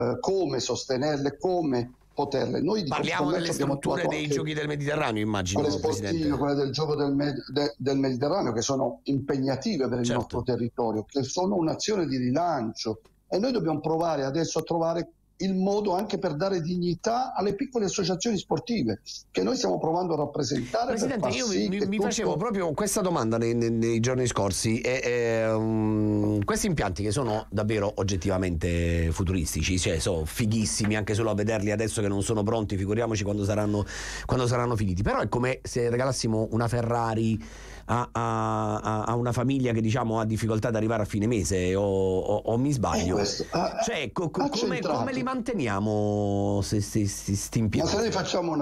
come sostenerle, come poterle. Noi parliamo delle strutture dei giochi del Mediterraneo, immagino, quelle sportive, quelle del gioco del Mediterraneo, che sono impegnative per il nostro territorio, che sono un'azione di rilancio, e noi dobbiamo provare adesso a trovare il modo anche per dare dignità alle piccole associazioni sportive che noi stiamo provando a rappresentare. Presidente, io mi facevo proprio questa domanda nei giorni scorsi, questi impianti, che sono davvero oggettivamente futuristici, cioè sono fighissimi anche solo a vederli adesso che non sono pronti, figuriamoci quando saranno finiti, però è come se regalassimo una Ferrari a una famiglia che, diciamo, ha difficoltà ad arrivare a fine mese, o mi sbaglio? Cioè, come li manteniamo sti impianti? Ma se noi facciamo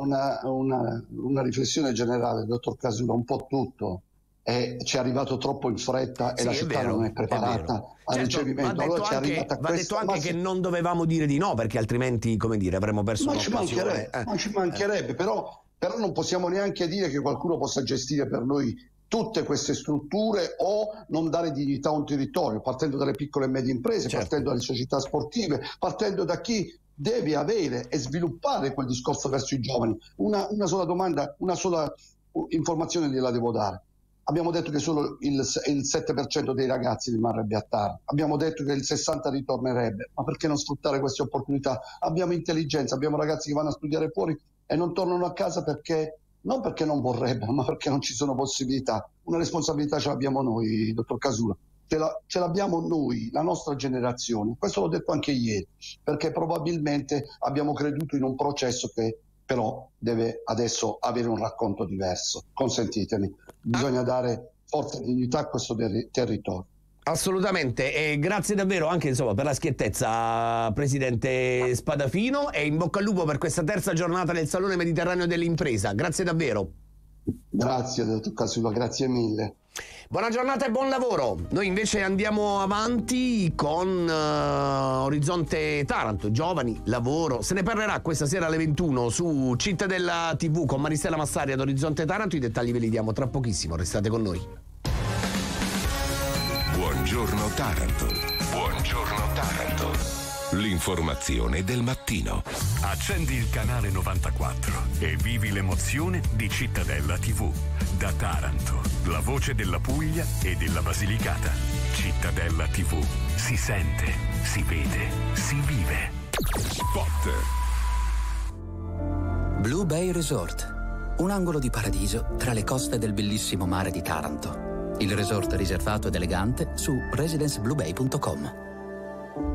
una riflessione generale, dottor Casula, un po' tutto ci è arrivato troppo in fretta e la città non è preparata al ricevimento. Va detto anche che non dovevamo dire di no, perché altrimenti, come dire, avremmo perso un'occasione. Ma ci mancherebbe, però non possiamo neanche dire che qualcuno possa gestire per noi tutte queste strutture o non dare dignità a un territorio, partendo dalle piccole e medie imprese, partendo dalle società sportive, partendo da chi deve avere e sviluppare quel discorso verso i giovani. Una sola domanda, una sola informazione gliela devo dare. Abbiamo detto che solo il 7% dei ragazzi rimarrebbe a Taranto, abbiamo detto che il 60% ritornerebbe, ma perché non sfruttare queste opportunità? Abbiamo intelligenza, abbiamo ragazzi che vanno a studiare fuori e non tornano a casa non perché non vorrebbero, ma perché non ci sono possibilità. Una responsabilità ce l'abbiamo noi, dottor Casula, ce l'abbiamo noi, la nostra generazione. Questo l'ho detto anche ieri, perché probabilmente abbiamo creduto in un processo che però deve adesso avere un racconto diverso. Consentitemi, bisogna dare forza e dignità a questo territorio. Assolutamente, e grazie davvero anche, insomma, per la schiettezza, presidente Spadafino, e in bocca al lupo per questa terza giornata del Salone Mediterraneo dell'Impresa. Grazie davvero. Grazie, dottor Casula, grazie mille. Buona giornata e buon lavoro. Noi invece andiamo avanti con Orizzonte Taranto, giovani, lavoro. Se ne parlerà questa sera alle 21 su Cittadella TV con Maristella Massari ad Orizzonte Taranto. I dettagli ve li diamo tra pochissimo, restate con noi. Buongiorno Taranto. Buongiorno Taranto. L'informazione del mattino. Accendi il canale 94 e vivi l'emozione di Cittadella TV. Da Taranto, la voce della Puglia e della Basilicata. Cittadella TV. Si sente, si vede, si vive. Spot. Blue Bay Resort. Un angolo di paradiso tra le coste del bellissimo mare di Taranto. Il resort riservato ed elegante su residencebluebay.com.